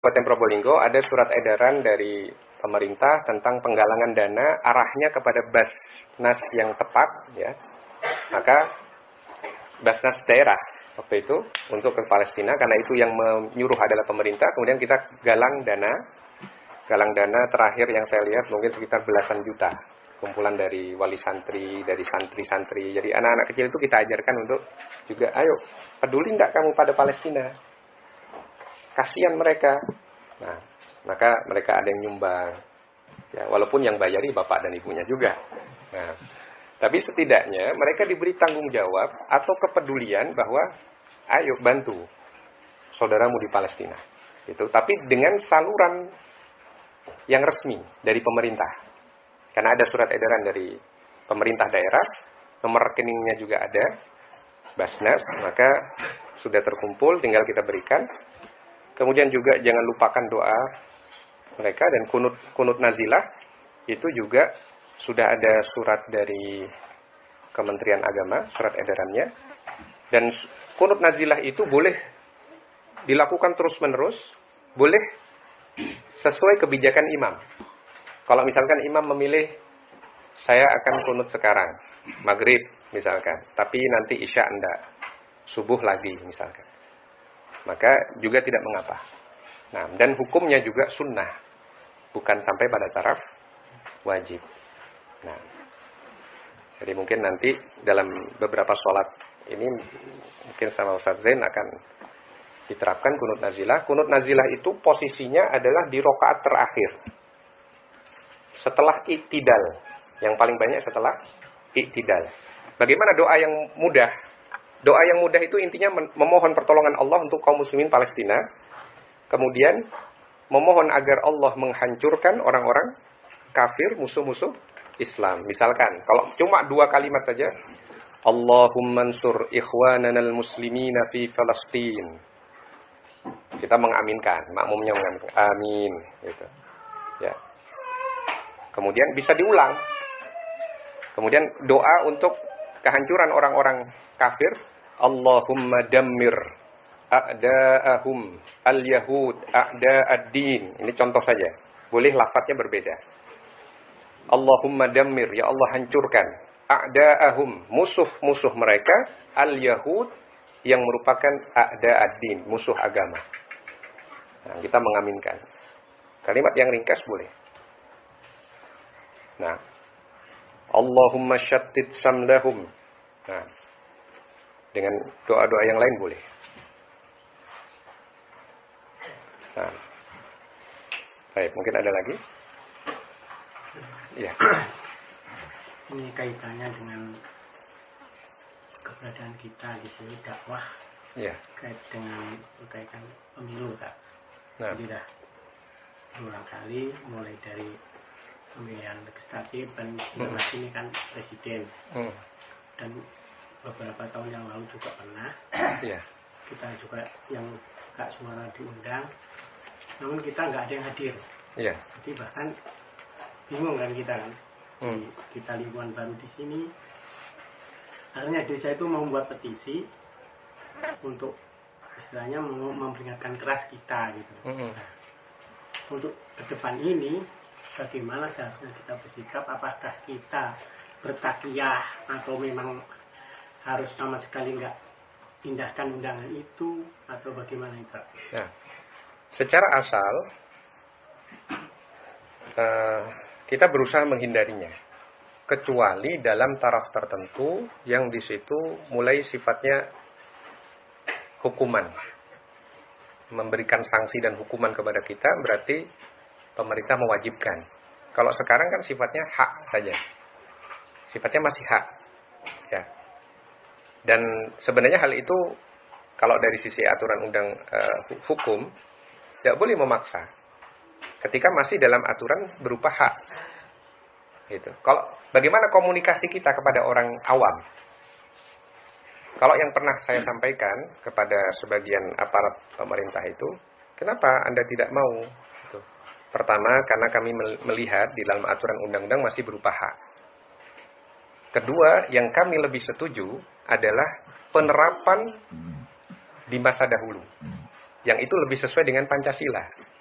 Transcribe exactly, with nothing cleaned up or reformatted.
Kabupaten Probolinggo ada surat edaran dari pemerintah tentang penggalangan dana arahnya kepada Basnas yang tepat, ya. Maka Basnas daerah waktu itu untuk ke Palestina, karena itu yang menyuruh adalah pemerintah. Kemudian kita galang dana, galang dana terakhir yang saya lihat mungkin sekitar belasan juta, kumpulan dari wali santri, dari santri-santri. Jadi anak-anak kecil itu kita ajarkan untuk juga, ayo peduli enggak kamu pada Palestina? Kasihan mereka. Nah, maka mereka ada yang nyumbang. Ya, walaupun yang bayari bapak dan ibunya juga. Nah, tapi setidaknya mereka diberi tanggung jawab atau kepedulian bahwa ayo bantu saudaramu di Palestina. Gitu. Tapi dengan saluran yang resmi dari pemerintah. Karena ada surat edaran dari pemerintah daerah, nomor rekeningnya juga ada, Basnas, maka sudah terkumpul, tinggal kita berikan. Kemudian juga jangan lupakan doa mereka, dan kunut kunut nazilah itu juga sudah ada surat dari Kementerian Agama, surat edarannya. Dan kunut nazilah itu boleh dilakukan terus-menerus, boleh sesuai kebijakan imam. Kalau misalkan imam memilih, saya akan kunut sekarang, maghrib misalkan, tapi nanti isya enggak, subuh lagi misalkan, maka juga tidak mengapa. Nah, dan hukumnya juga sunnah, bukan sampai pada taraf wajib. Nah, jadi mungkin nanti dalam beberapa sholat ini mungkin sama Ustaz Zain akan diterapkan kunut nazilah. Kunut nazilah itu posisinya adalah di rakaat terakhir, setelah iktidal, yang paling banyak setelah iktidal. Bagaimana doa yang mudah? Doa yang mudah itu intinya memohon pertolongan Allah untuk kaum muslimin Palestina. Kemudian memohon agar Allah menghancurkan orang-orang kafir, musuh-musuh Islam. Misalkan, kalau cuma dua kalimat saja, Allahumma ansur ikhwananal muslimina fi Falastin. Kita mengaminkan, makmumnya mengaminkan, amin. Gitu. Ya. Kemudian bisa diulang. Kemudian doa untuk kehancuran orang-orang kafir, Allahumma dammir a'da'ahum al-yahud a'da'ad-din. Ini contoh saja. Boleh lafadznya berbeda. Allahumma dammir, ya Allah hancurkan a'da'ahum, musuh-musuh mereka, al-yahud, yang merupakan a'da'ad-din, musuh agama. Nah, kita mengaminkan. Kalimat yang ringkas boleh. Nah, Allahumma syattid samlahum. Nah, dengan doa-doa yang lain boleh. Nah, baik, mungkin ada lagi? Ya. Ini kaitannya dengan keberadaan kita di sini dakwah. Ya. Kait dengan kaitan pemilu, Kak. Nah. Jadi dah berulang kali, mulai dari pemilihan legislatif dan hmm. ini kan presiden. Hmm. Dan beberapa tahun yang lalu juga pernah. Yeah. Kita juga yang Kak Suara diundang, namun kita nggak ada yang hadir. Yeah. Jadi bahkan bingung kan kita kan. Hmm. Di, kita lingkungan baru di sini. Akhirnya desa itu membuat petisi untuk istilahnya memperingatkan keras kita gitu. Hmm. Nah, untuk ke depan ini bagaimana seharusnya kita bersikap? Apakah kita bertakiyah atau memang harus sama sekali nggak pindahkan undangan itu, atau bagaimana itu? Nah, secara asal uh, kita berusaha menghindarinya, kecuali dalam taraf tertentu yang di situ mulai sifatnya hukuman, memberikan sanksi dan hukuman kepada kita, berarti pemerintah mewajibkan. Kalau sekarang kan sifatnya hak saja, sifatnya masih hak, ya. Dan sebenarnya hal itu kalau dari sisi aturan undang uh, hukum tidak boleh memaksa ketika masih dalam aturan berupa hak. Gitu. Kalau bagaimana komunikasi kita kepada orang awam? Kalau yang pernah saya sampaikan kepada sebagian aparat pemerintah itu, kenapa Anda tidak mau? Gitu. Pertama, karena kami melihat di dalam aturan undang-undang masih berupa hak. Kedua, yang kami lebih setuju adalah penerapan di masa dahulu, yang itu lebih sesuai dengan Pancasila.